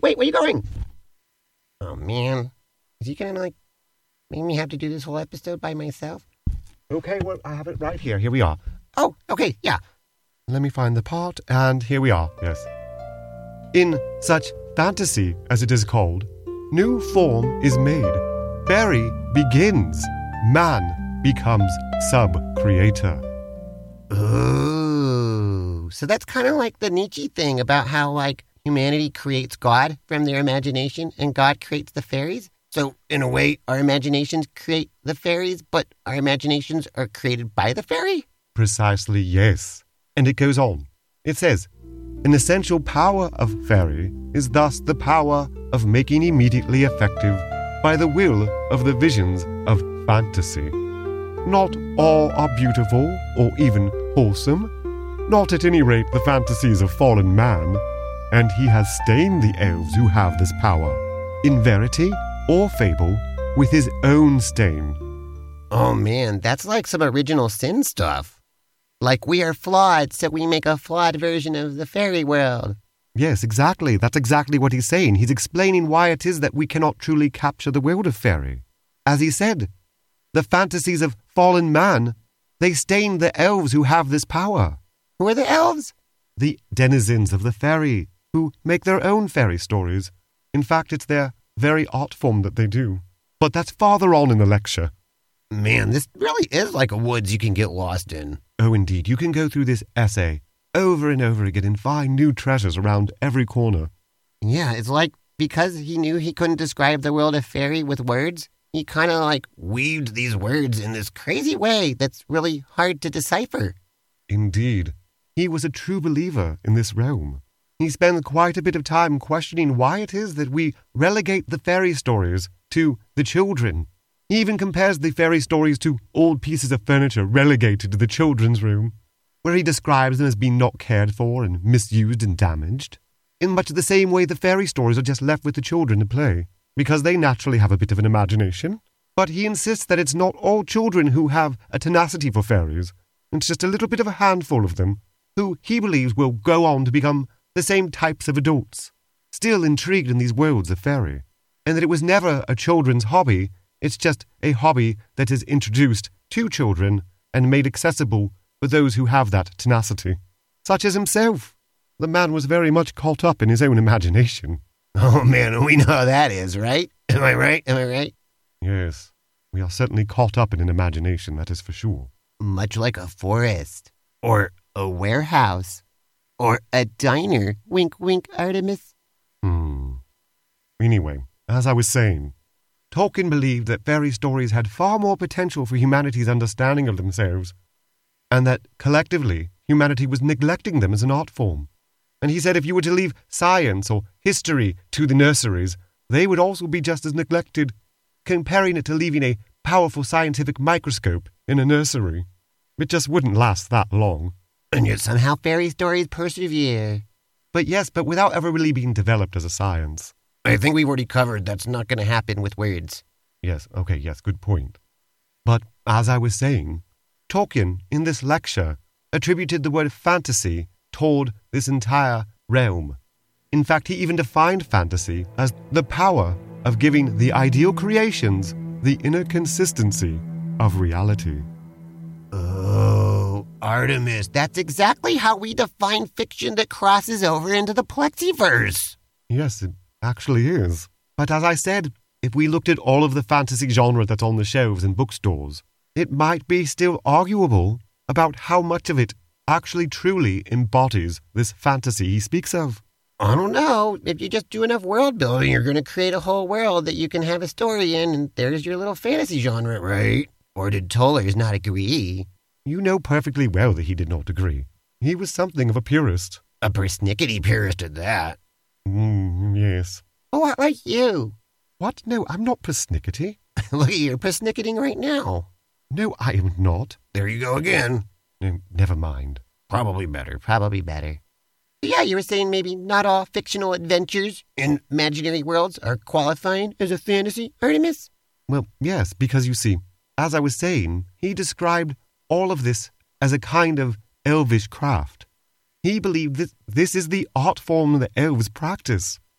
wait, where are you going? Oh, man. Is he gonna, make me have to do this whole episode by myself? Okay, well, I have it right here. Here we are. Oh, okay, yeah. Let me find the part, and here we are, yes. In such fantasy, as it is called, new form is made. Fairy begins. Man becomes sub-creator. Ooh. So that's kind of like the Nietzsche thing about how, humanity creates God from their imagination and God creates the fairies. So, in a way, our imaginations create the fairies, but our imaginations are created by the fairy? Precisely, yes. And it goes on. It says, an essential power of fairy is thus the power of making immediately effective by the will of the visions of fantasy. Not all are beautiful or even wholesome, not at any rate the fantasies of fallen man, and he has stained the elves who have this power, in verity or fable, with his own stain. Oh man, that's like some original sin stuff. Like we are flawed, so we make a flawed version of the fairy world. Yes, exactly. That's exactly what he's saying. He's explaining why it is that we cannot truly capture the world of fairy. As he said, the fantasies of fallen man, they stain the elves who have this power. Who are the elves? The denizens of the fairy, who make their own fairy stories. In fact, it's their very art form that they do. But that's farther on in the lecture. Man, this really is like a woods you can get lost in. Oh, indeed. You can go through this essay over and over again and find new treasures around every corner. Yeah, it's like because he knew he couldn't describe the world of fairy with words, he kind of weaved these words in this crazy way that's really hard to decipher. Indeed. He was a true believer in this realm. He spent quite a bit of time questioning why it is that we relegate the fairy stories to the children. He even compares the fairy stories to old pieces of furniture relegated to the children's room, where he describes them as being not cared for and misused and damaged. In much the same way the fairy stories are just left with the children to play, because they naturally have a bit of an imagination. But he insists that it's not all children who have a tenacity for fairies. It's just a little bit of a handful of them, who he believes will go on to become the same types of adults, still intrigued in these worlds of fairy, and that it was never a children's hobby, it's just a hobby that is introduced to children and made accessible for those who have that tenacity, such as himself. The man was very much caught up in his own imagination. Oh man, we know how that is, right? Am I right? Yes, we are certainly caught up in an imagination, that is for sure. Much like a forest, or a warehouse, or a diner. Wink, wink, Artemis. Anyway, as I was saying, Tolkien believed that fairy stories had far more potential for humanity's understanding of themselves, and that, collectively, humanity was neglecting them as an art form. And he said if you were to leave science or history to the nurseries, they would also be just as neglected, comparing it to leaving a powerful scientific microscope in a nursery. It just wouldn't last that long. And yet somehow fairy stories persevere. But without ever really being developed as a science. I think we've already covered that's not going to happen with words. Yes, good point. But, as I was saying, Tolkien, in this lecture, attributed the word fantasy toward this entire realm. In fact, he even defined fantasy as the power of giving the ideal creations the inner consistency of reality. Oh, Artemis, that's exactly how we define fiction that crosses over into the Plexiverse. Yes, it actually is. But as I said, if we looked at all of the fantasy genre that's on the shelves in bookstores, it might be still arguable about how much of it actually truly embodies this fantasy he speaks of. I don't know. If you just do enough world building, you're going to create a whole world that you can have a story in, and there's your little fantasy genre, right? Or did Tollers not agree? You know perfectly well that he did not agree. He was something of a purist. A persnickety purist at that. Yes. Oh, like you. What? No, I'm not persnickety. Look at you, you're persnicketing right now. No, I am not. There you go again. No, never mind. Probably better. Yeah, you were saying maybe not all fictional adventures in imaginary worlds are qualifying as a fantasy, Artemis? Well, yes, because you see, as I was saying, he described all of this as a kind of elvish craft. He believed that this is the art form that elves practice.